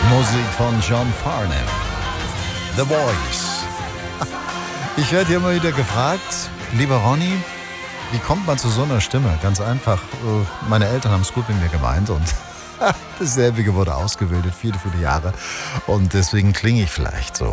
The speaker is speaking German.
Musik von John Farnham. The Voice. Ich werde hier immer wieder gefragt, lieber Ronny, wie kommt man zu so einer Stimme? Ganz einfach, meine Eltern haben es gut mit mir gemeint und dasselbige wurde ausgebildet, viele, viele Jahre. Und deswegen klinge ich vielleicht so.